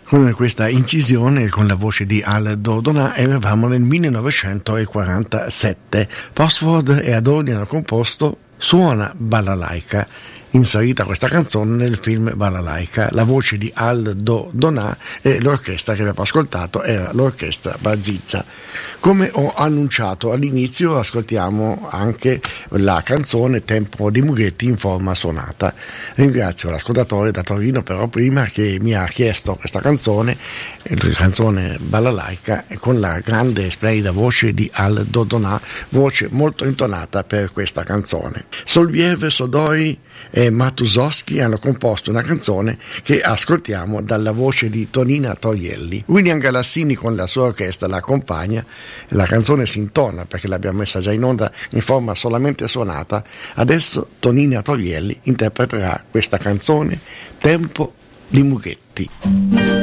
Con questa incisione con la voce di Aldo Donà eravamo nel 1947. Postford e Adorni hanno composto Suona Balalaika, inserita questa canzone nel film Balalaika. La voce di Aldo Donà e l'orchestra che abbiamo ascoltato era l'orchestra Bazizza. Come ho annunciato all'inizio, ascoltiamo anche la canzone Tempo di Mughetti in forma suonata. Ringrazio l'ascoltatore da Torino però prima che mi ha chiesto questa canzone, la canzone Balalaika, con la grande e splendida voce di Aldo Donà, voce molto intonata per questa canzone. Solviev, Sodoi e Matusowski hanno composto una canzone che ascoltiamo dalla voce di Tonina Toglielli. William Galassini con la sua orchestra la accompagna. La canzone si intona perché l'abbiamo messa già in onda in forma solamente suonata. Adesso Tonina Toglielli interpreterà questa canzone Tempo di Mughetti.